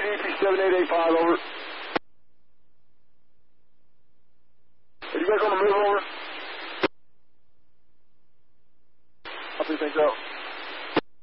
7885, over. Are you guys on the move, over? How do you think so?